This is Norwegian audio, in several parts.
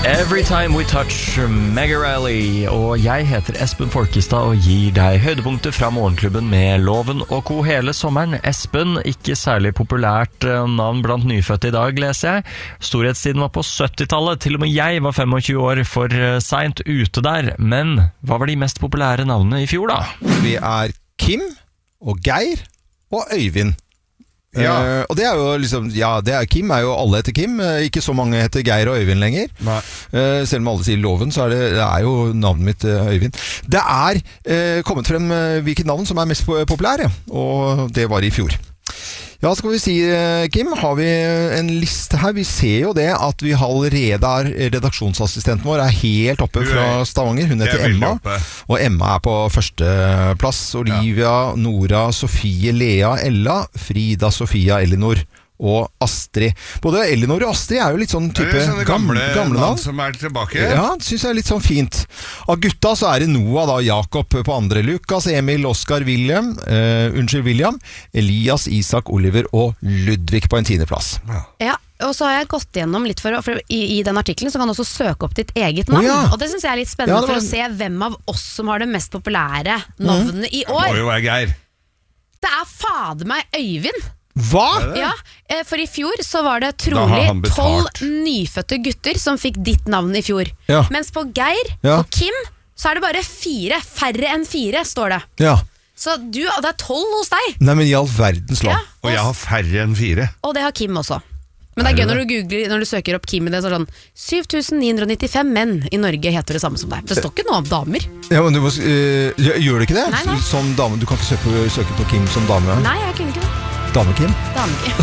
Every time we touch Mega Rally. Og jeg heter Espen Folkestad og gir deg høydepunkter fra morgenklubben med Loven og Co. hele sommeren. Espen, ikke særlig populært navn blant nyfødte i dag, leser jeg. Storhetstiden var på 70-tallet. Til og med jeg var 25 år for sent ute der. Men hva var de mest populære navnene i fjor da? Vi er Kim og Geir og Øyvind. Ja. Og det er jo liksom, Kim er jo, alle heter Kim, ikke så mange heter Geir og Øyvind lenger. Selv om alle sier Loven, så det er jo navnet mitt Øyvind. Det er kommet frem hvilket navn som er mest populære, og det var i fjor. Ja, skal vi si, Kim, har vi en liste her. Vi ser jo det at vi allerede redaksjonsassistenten vår helt oppe fra Stavanger. Hun heter Emma, og Emma på første plass. Olivia, Nora, Sofie, Lea, Ella, Frida, Sofia, Elinor og Astrid. Både Elinor og Astrid er jo litt sånn type gamle navn som tilbake. Ja, det synes jeg er litt sånn fint. Av gutta så det Noah da, Jakob på andre, Lukas, Emil, Oskar, William, Elias, Isak, Oliver og Ludvig på en 10. plass. Ja, og så har jeg gått gjennom litt for i den artikkelen så kan du også søke opp ditt eget navn. Og det synes jeg er litt spennende for å se hvem av oss som har det mest populære navnet i år. Det må jo være Geir. Det fader meg Øyvind. Hva? Ja, for i fjor så var det trolig 12 nyfødte gutter som fikk ditt navn i fjor. Mens på Geir og Kim så det bare 4, færre enn 4 står det. Så det 12 hos deg. Nei, men i all verdens land. Og jeg har færre enn 4. Og det har Kim også. Men det gøy når du googler, når du søker opp Kim, det sånn 7995 menn i Norge heter det samme som deg. Det står ikke noe om damer. Ja, men du må, gjør du ikke det? Nei. Som dame, du kan ikke søke på Kim som dame? Nei, jeg kunne ikke det. Dame-Kim? Dame-Kim.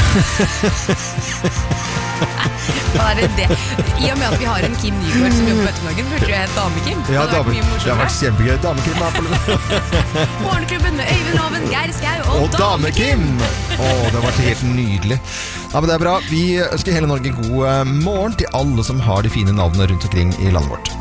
Hva det? I og med at vi har en Kim Nygaard som jobber på Ettermorgen, burde jo hete Dame-Kim. Ja, det har vært kjempegøy. Dame-Kim Morgenklubben med Øyvind Loven, Geir Skau og Dame-Kim. Det har vært helt nydelig. Ja, men det bra. Vi ønsker hele Norge god morgen til alle som har de fine navnene rundt omkring i landet vårt.